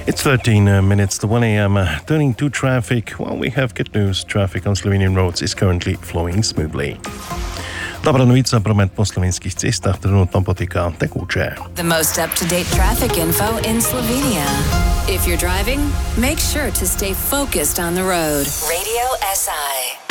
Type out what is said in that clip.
It's 13 minutes to 1 a.m. Turning to traffic, well, we have good news. Traffic on Slovenian roads is currently flowing smoothly. Dobra novica, promet po slovenskih cestah trenutno poteka tekoče. The most up-to-date traffic info in Slovenia. If you're driving, make sure to stay focused on the road. Radio SI.